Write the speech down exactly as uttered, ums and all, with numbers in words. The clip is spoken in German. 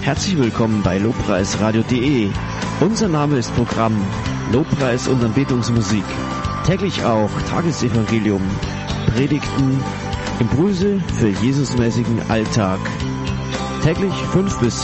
Herzlich willkommen bei lobpreisradio punkt de. Unser Name ist Programm Lobpreis und Anbetungsmusik. Täglich auch Tagesevangelium, Predigten, Impulse für Jesusmäßigen Alltag. Täglich fünf bis